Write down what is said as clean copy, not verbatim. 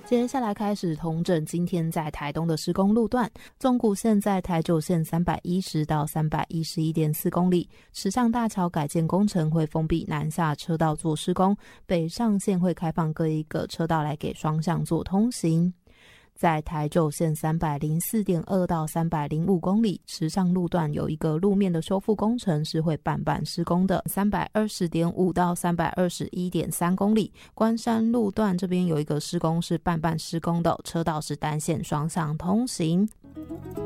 接下来开始统整今天在台东的施工路段。纵谷线在台九线310到311.4公里，池上大桥改建工程会封闭南下车道做施工，北上线会开放各一个车道来给双向做通行。在台九线304.2到305公里，池上路段有一个路面的修复工程是会半施工的。320.5到321.3公里，关山路段这边有一个施工是半施工的，车道是单线双向通行。